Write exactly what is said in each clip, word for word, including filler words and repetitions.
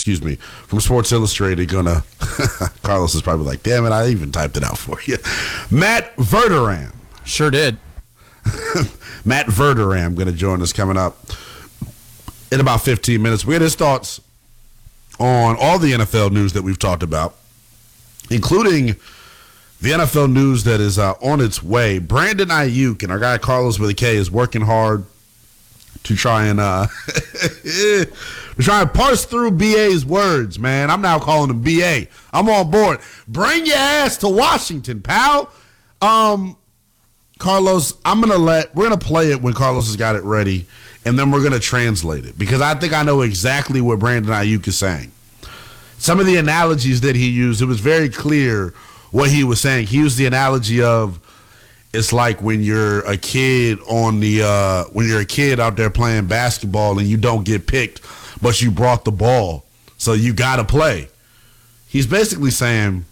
excuse me, from Sports Illustrated. Gonna Carlos is probably like, damn it, I even typed it out for you. Matt Verderam. Sure did. Matt Verderam going to join us coming up in about fifteen minutes. We get his thoughts on all the N F L news that we've talked about, including the N F L news that is uh, on its way. Brandon Aiyuk and our guy Carlos with a K is working hard to try and uh, try and parse through B A's words, man. I'm now calling him B A. I'm on board. Bring your ass to Washington, pal. Um, Carlos, I'm gonna let we're gonna play it when Carlos has got it ready, and then we're gonna translate it because I think I know exactly what Brandon Aiyuk is saying. Some of the analogies that he used, it was very clear what he was saying. He used the analogy of it's like when you're a kid on the uh, when you're a kid out there playing basketball and you don't get picked, but you brought the ball, so you gotta play. He's basically saying,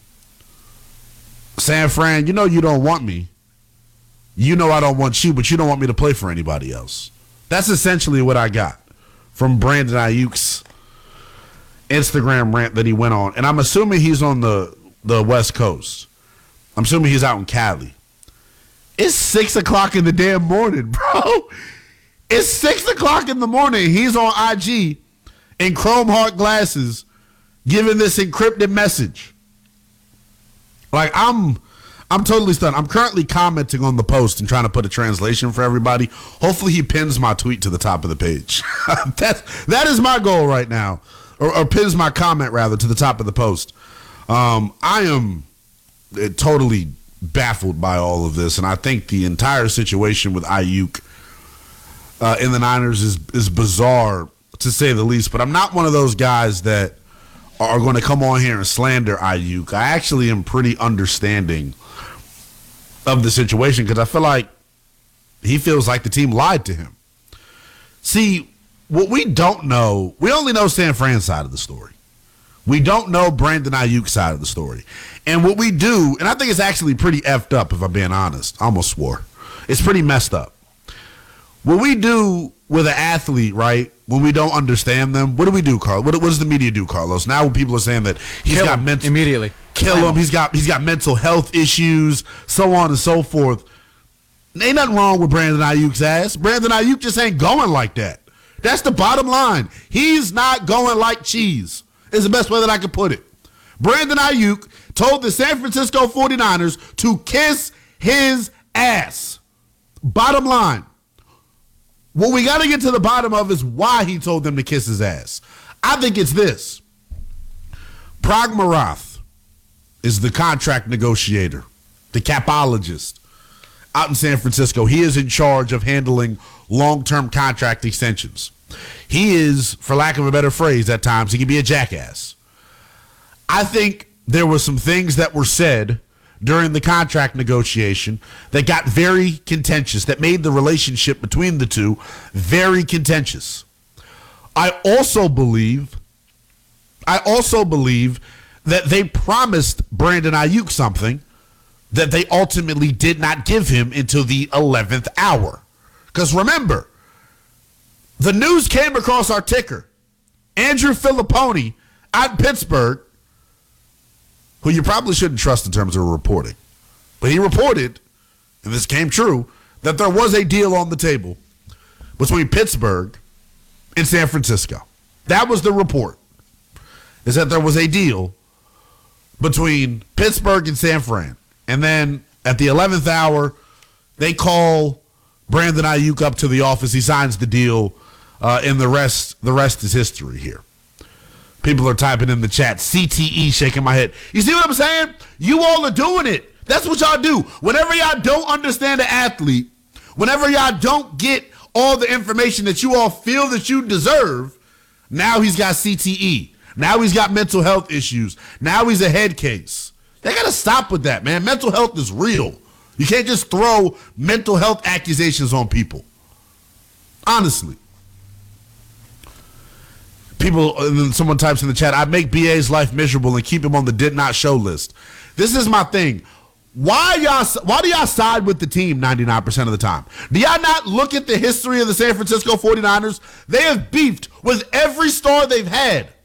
San Fran, you know you don't want me. You know I don't want you, but you don't want me to play for anybody else. That's essentially what I got from Brandon Aiyuk's Instagram rant that he went on. And I'm assuming he's on the, the West Coast. I'm assuming he's out in Cali. It's six o'clock in the damn morning, bro. It's six o'clock in the morning. He's on I G in Chrome Heart glasses giving this encrypted message. Like, I'm... I'm totally stunned. I'm currently commenting on the post and trying to put a translation for everybody. Hopefully he pins my tweet to the top of the page. That's, that is my goal right now. Or, or pins my comment, rather, to the top of the post. Um, I am uh, totally baffled by all of this, and I think the entire situation with Aiyuk uh, in the Niners is, is bizarre, to say the least. But I'm not one of those guys that are going to come on here and slander Aiyuk. I actually am pretty understanding of the situation because I feel like he feels like the team lied to him. See, what we don't know, we only know San Fran's side of the story. We don't know Brandon Aiyuk's side of the story. And what we do, and I think it's actually pretty effed up if I'm being honest. I almost swore. It's pretty messed up. What we do with an athlete, right, when we don't understand them, what do we do, Carl? What, what does the media do, Carlos? Now when people are saying that he's Kill got him mental immediately. Kill him. He's got he's got mental health issues, so on and so forth. Ain't nothing wrong with Brandon Aiyuk's ass. Brandon Aiyuk just ain't going like that. That's the bottom line. He's not going like cheese, is the best way that I could put it. Brandon Aiyuk told the San Francisco forty-niners to kiss his ass. Bottom line. What we got to get to the bottom of is why he told them to kiss his ass. I think it's this. Prag Marath is the contract negotiator, the capologist out in San Francisco. He is in charge of handling long-term contract extensions. He is, for lack of a better phrase at times, he can be a jackass. I think there were some things that were said during the contract negotiation that got very contentious, that made the relationship between the two very contentious. I also believe, I also believe that they promised Brandon Aiyuk something that they ultimately did not give him until the eleventh hour. Because remember, the news came across our ticker. Andrew Filipponi at Pittsburgh, who you probably shouldn't trust in terms of reporting, but he reported, and this came true, that there was a deal on the table between Pittsburgh and San Francisco. That was the report, is that there was a deal between Pittsburgh and San Fran. And then at the eleventh hour, they call Brandon Aiyuk up to the office. He signs the deal, uh, and the rest, the rest is history here. People are typing in the chat, C T E, shaking my head. You see what I'm saying? You all are doing it. That's what y'all do. Whenever y'all don't understand an athlete, whenever y'all don't get all the information that you all feel that you deserve, now he's got C T E. Now he's got mental health issues. Now he's a head case. They got to stop with that, man. Mental health is real. You can't just throw mental health accusations on people. Honestly. People, and then someone types in the chat, I make B A's life miserable and keep him on the did not show list. This is my thing. Why y'all? Why do y'all side with the team ninety-nine percent of the time? Do y'all not look at the history of the San Francisco forty-niners? They have beefed with every star they've had.